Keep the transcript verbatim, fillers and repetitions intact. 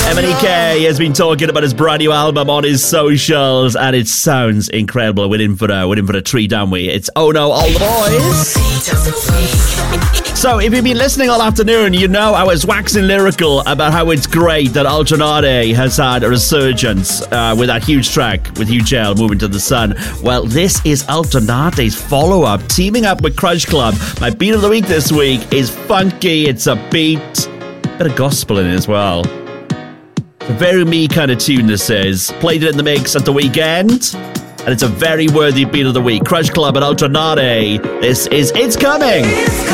M N E K has been talking about his brand new album on his socials, and it sounds incredible. We're in for a, we're in for a treat, aren't we? It's Oh No, All the Boys. So, if you've been listening all afternoon, you know I was waxing lyrical about how it's great that Alternate has had a resurgence uh, with that huge track with Hugh Jail, Moving to the Sun. Well, this is Alternate's follow-up, teaming up with Crush Club. My beat of the week this week is funky, it's a beat, bit of gospel in it as well. A very me kind of tune this is. Played it in the mix at the weekend, and it's a very worthy beat of the week. Crush Club and Alternate. This is It's Coming.